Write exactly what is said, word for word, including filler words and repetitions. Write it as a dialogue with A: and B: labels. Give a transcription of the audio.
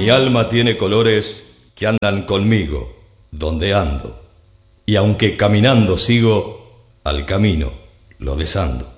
A: Mi alma tiene colores que andan conmigo donde ando, y aunque caminando sigo, al camino lo desando.